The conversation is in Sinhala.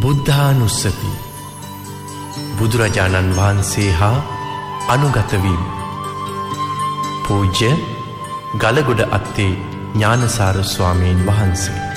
බුද්ධානුස්සති බුදුරජාණන් වහන්සේ හා අනුගතවීම. පූජ්‍ය ගලගොඩ අත්තේ ඥානසාර ස්වාමීන් වහන්සේ.